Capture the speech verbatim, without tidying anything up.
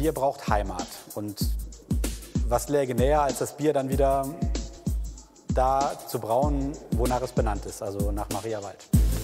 Bier braucht Heimat. Und was läge näher, als das Bier dann wieder da zu brauen, wonach es benannt ist, also nach Maria Wald.